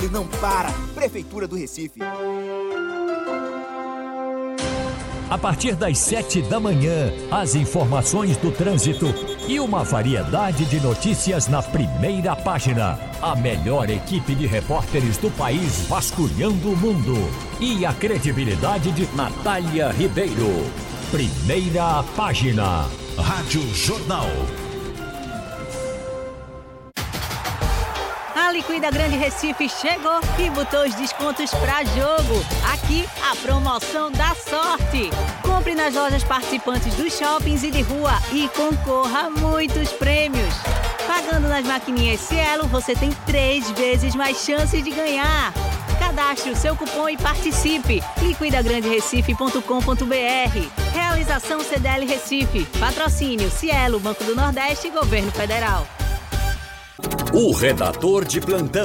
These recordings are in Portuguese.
Não para! Prefeitura do Recife. A partir das 7 da manhã, as informações do trânsito e uma variedade de notícias na primeira página. A melhor equipe de repórteres do país vasculhando o mundo. E a credibilidade de Natália Ribeiro. Primeira página. Rádio Jornal. A Liquida Grande Recife chegou e botou os descontos pra jogo. Aqui, a promoção da sorte. Compre nas lojas participantes dos shoppings e de rua e concorra a muitos prêmios. Pagando nas maquininhas Cielo, você tem 3 vezes mais chances de ganhar. Cadastre o seu cupom e participe. liquidagranderecife.com.br. Realização CDL Recife. Patrocínio Cielo, Banco do Nordeste e Governo Federal. O redator de plantão.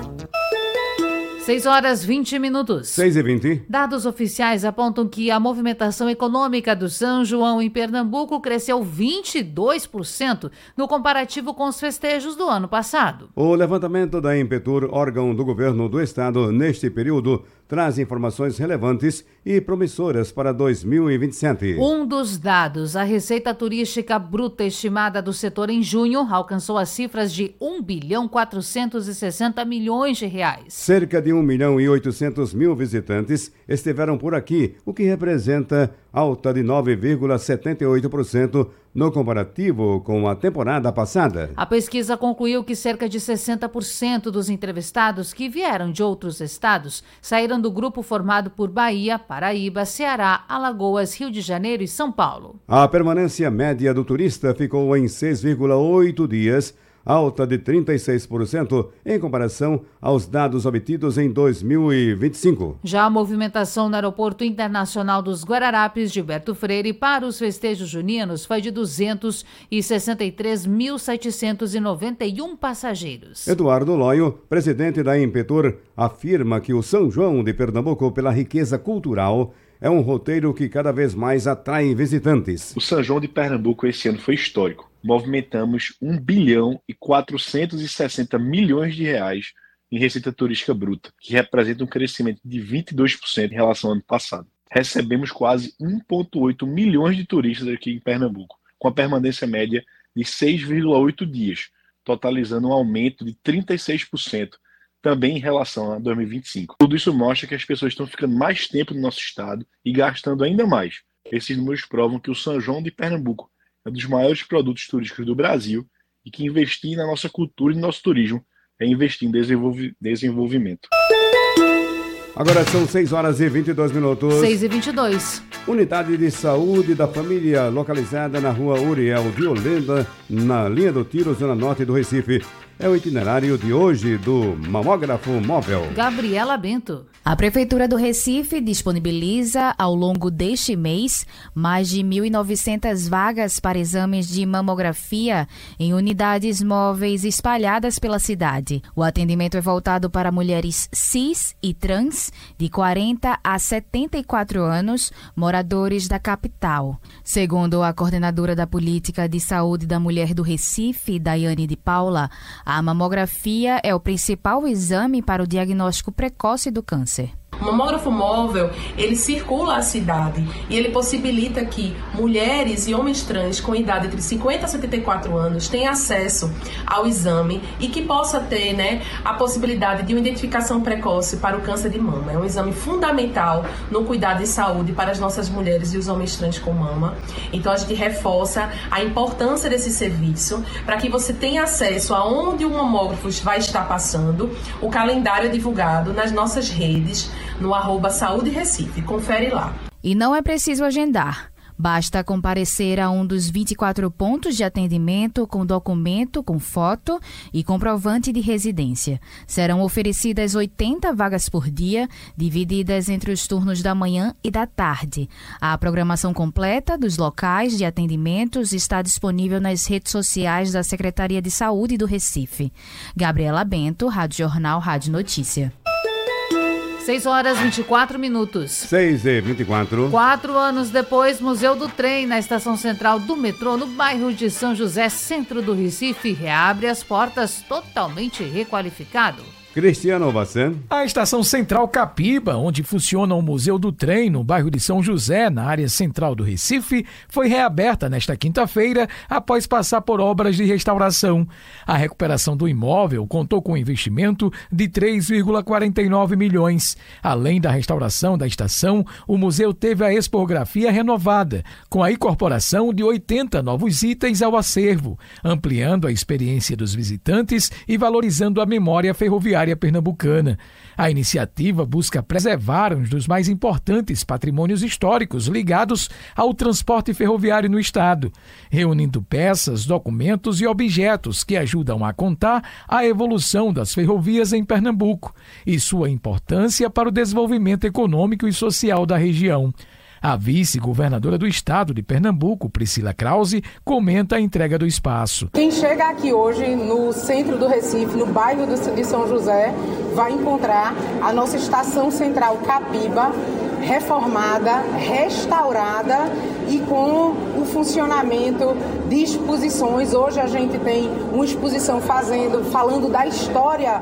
6h20. 6h20. Dados oficiais apontam que a movimentação econômica do São João em Pernambuco cresceu 22% no comparativo com os festejos do ano passado. O levantamento da Impetur, órgão do governo do estado, neste período, traz informações relevantes e promissoras para 2027. Um dos dados, a receita turística bruta estimada do setor em junho alcançou as cifras de R$1.460 bilhões. Cerca de 1.800.000 visitantes estiveram por aqui, o que representa alta de 9,78% no comparativo com a temporada passada. A pesquisa concluiu que cerca de 60% dos entrevistados que vieram de outros estados saíram do grupo formado por Bahia, Paraíba, Ceará, Alagoas, Rio de Janeiro e São Paulo. A permanência média do turista ficou em 6,8 dias, alta de 36% em comparação aos dados obtidos em 2025. Já a movimentação no Aeroporto Internacional dos Guararapes, Gilberto Freire, para os festejos juninos foi de 263.791 passageiros. Eduardo Loio, presidente da Impetur, afirma que o São João de Pernambuco, pela riqueza cultural, é um roteiro que cada vez mais atrai visitantes. O São João de Pernambuco esse ano foi histórico. Movimentamos R$1.460 bilhões em receita turística bruta, que representa um crescimento de 22% em relação ao ano passado. Recebemos quase 1,8 milhões de turistas aqui em Pernambuco, com a permanência média de 6,8 dias, totalizando um aumento de 36%, também em relação a 2025. Tudo isso mostra que as pessoas estão ficando mais tempo no nosso estado e gastando ainda mais. Esses números provam que o São João de Pernambuco é um dos maiores produtos turísticos do Brasil e que investir na nossa cultura e no nosso turismo é investir em desenvolvimento. Agora são 6h22. 6h22. Unidade de Saúde da Família, localizada na rua Uriel de Olinda, na linha do Tiro, zona norte do Recife. É o itinerário de hoje do mamógrafo móvel. Gabriela Bento. A Prefeitura do Recife disponibiliza, ao longo deste mês, mais de 1.900 vagas para exames de mamografia em unidades móveis espalhadas pela cidade. O atendimento é voltado para mulheres cis e trans de 40 a 74 anos, moradores da capital. Segundo a coordenadora da Política de Saúde da Mulher do Recife, Daiane de Paula, a mamografia é o principal exame para o diagnóstico precoce do câncer. O mamógrafo móvel, ele circula a cidade e ele possibilita que mulheres e homens trans com idade entre 50 a 74 anos tenham acesso ao exame e que possa ter, a possibilidade de uma identificação precoce para o câncer de mama. É um exame fundamental no cuidado de saúde para as nossas mulheres e os homens trans com mama. Então a gente reforça a importância desse serviço para que você tenha acesso aonde o mamógrafo vai estar passando. O calendário é divulgado nas nossas redes, no @Saúde Recife. Confere lá. E não é preciso agendar. Basta comparecer a um dos 24 pontos de atendimento com documento, com foto e comprovante de residência. Serão oferecidas 80 vagas por dia, divididas entre os turnos da manhã e da tarde. A programação completa dos locais de atendimentos está disponível nas redes sociais da Secretaria de Saúde do Recife. Gabriela Bento, Rádio Jornal, Rádio Notícia. 6h24. 6h24. 4 anos depois, Museu do Trem, na estação central do metrô, no bairro de São José, centro do Recife, reabre as portas totalmente requalificado. Cristiano Bassan. A Estação Central Capiba, onde funciona o Museu do Trem, no bairro de São José, na área central do Recife, foi reaberta nesta quinta-feira após passar por obras de restauração. A recuperação do imóvel contou com um investimento de 3,49 milhões. Além da restauração da estação, o museu teve a expografia renovada, com a incorporação de 80 novos itens ao acervo, ampliando a experiência dos visitantes e valorizando a memória ferroviária pernambucana. A iniciativa busca preservar um dos mais importantes patrimônios históricos ligados ao transporte ferroviário no estado, reunindo peças, documentos e objetos que ajudam a contar a evolução das ferrovias em Pernambuco e sua importância para o desenvolvimento econômico e social da região. A vice-governadora do estado de Pernambuco, Priscila Krause, comenta a entrega do espaço. Quem chega aqui hoje no centro do Recife, no bairro de São José, vai encontrar a nossa estação central Capiba, reformada, restaurada e com o funcionamento de exposições. Hoje a gente tem uma exposição falando da história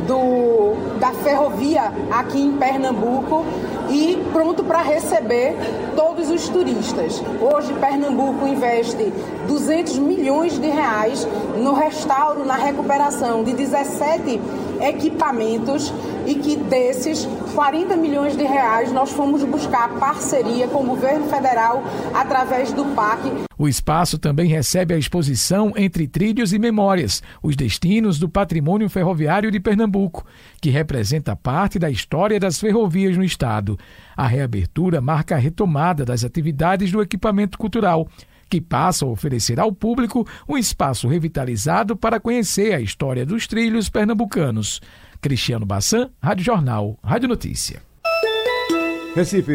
da ferrovia aqui em Pernambuco e pronto para receber todos os turistas. Hoje Pernambuco investe 200 milhões de reais no restauro, na recuperação de 17 equipamentos e que desses 40 milhões de reais nós fomos buscar parceria com o governo federal através do PAC. O espaço também recebe a exposição Entre Trilhos e Memórias, os destinos do patrimônio ferroviário de Pernambuco, que representa parte da história das ferrovias no estado. A reabertura marca a retomada das atividades do equipamento cultural, que passa a oferecer ao público um espaço revitalizado para conhecer a história dos trilhos pernambucanos. Cristiano Bassan, Rádio Jornal, Rádio Notícia. Recife,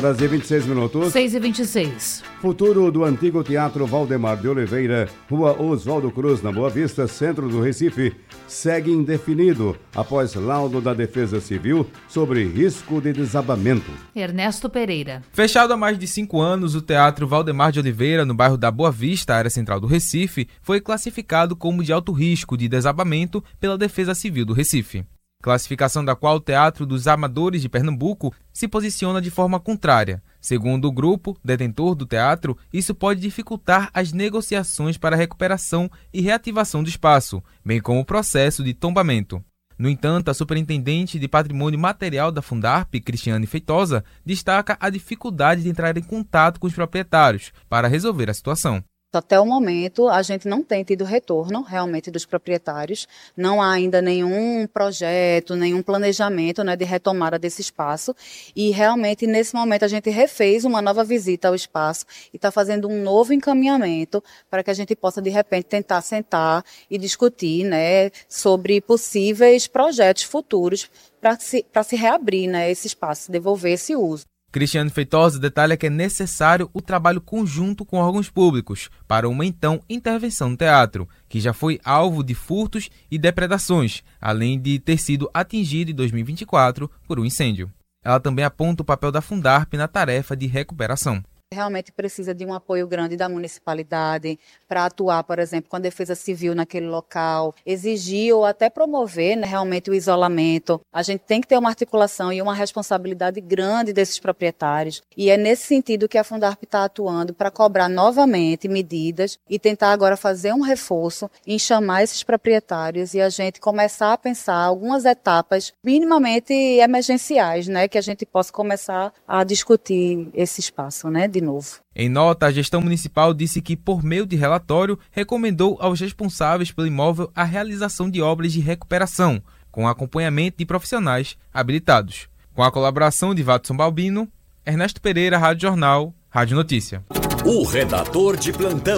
6h26. 6h26. Futuro do antigo Teatro Valdemar de Oliveira, Rua Oswaldo Cruz, na Boa Vista, centro do Recife, segue indefinido após laudo da Defesa Civil sobre risco de desabamento. Ernesto Pereira. Fechado há mais de 5 anos, o Teatro Valdemar de Oliveira, no bairro da Boa Vista, área central do Recife, foi classificado como de alto risco de desabamento pela Defesa Civil do Recife. Classificação da qual o Teatro dos Amadores de Pernambuco se posiciona de forma contrária. Segundo o grupo, detentor do teatro, isso pode dificultar as negociações para a recuperação e reativação do espaço, bem como o processo de tombamento. No entanto, a superintendente de Patrimônio Material da Fundarp, Cristiane Feitosa, destaca a dificuldade de entrar em contato com os proprietários para resolver a situação. Até o momento, a gente não tem tido retorno realmente dos proprietários, não há ainda nenhum projeto, nenhum planejamento, né, de retomada desse espaço e realmente nesse momento a gente refez uma nova visita ao espaço e está fazendo um novo encaminhamento para que a gente possa de repente tentar sentar e discutir, né, sobre possíveis projetos futuros para se reabrir, né, esse espaço, devolver esse uso. Cristiane Feitosa detalha que é necessário o trabalho conjunto com órgãos públicos para uma então intervenção no teatro, que já foi alvo de furtos e depredações, além de ter sido atingido em 2024 por um incêndio. Ela também aponta o papel da Fundarp na tarefa de recuperação. Realmente precisa de um apoio grande da municipalidade para atuar, por exemplo, com a defesa civil naquele local, exigir ou até promover, né, realmente o isolamento. A gente tem que ter uma articulação e uma responsabilidade grande desses proprietários e é nesse sentido que a Fundarp está atuando para cobrar novamente medidas e tentar agora fazer um reforço em chamar esses proprietários e a gente começar a pensar algumas etapas minimamente emergenciais, né, que a gente possa começar a discutir esse espaço, né, de novo. Em nota, a gestão municipal disse que, por meio de relatório, recomendou aos responsáveis pelo imóvel a realização de obras de recuperação, com acompanhamento de profissionais habilitados. Com a colaboração de Watson Balbino, Ernesto Pereira, Rádio Jornal, Rádio Notícia. O redator de plantão.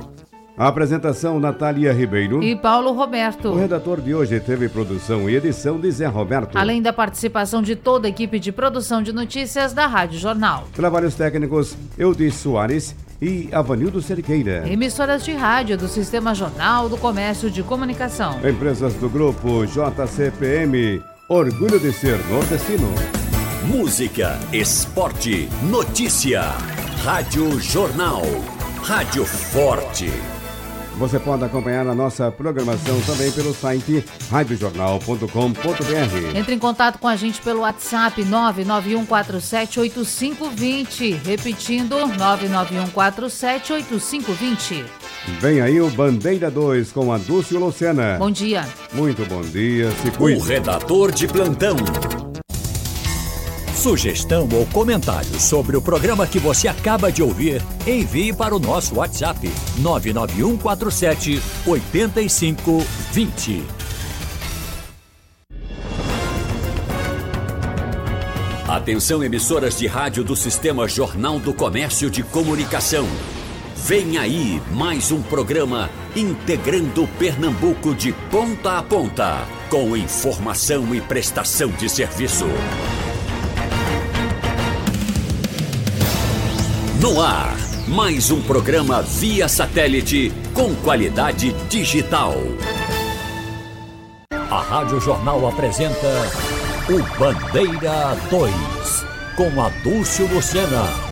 A apresentação, Natália Ribeiro e Paulo Roberto. O redator de hoje teve produção e edição de Zé Roberto. Além da participação de toda a equipe de produção de notícias da Rádio Jornal. Trabalhos técnicos, Eudes Soares e Avanildo Cerqueira. Emissoras de rádio do Sistema Jornal do Comércio de Comunicação. Empresas do Grupo JCPM, orgulho de ser nordestino. Música, esporte, notícia. Rádio Jornal. Rádio Forte. Você pode acompanhar a nossa programação também pelo site radiojornal.com.br. Entre em contato com a gente pelo WhatsApp 991478520. Repetindo, 991478520. Vem aí o Bandeira 2 com a Dulce e Luciana. Bom dia. Muito bom dia, se cuide. O redator de plantão. Sugestão ou comentário sobre o programa que você acaba de ouvir, envie para o nosso WhatsApp 991478520. Atenção, emissoras de rádio do Sistema Jornal do Comércio de Comunicação. Vem aí mais um programa integrando Pernambuco de ponta a ponta, com informação e prestação de serviço. No ar, mais um programa via satélite com qualidade digital. A Rádio Jornal apresenta o Bandeira 2, com Adúlcio Lucena.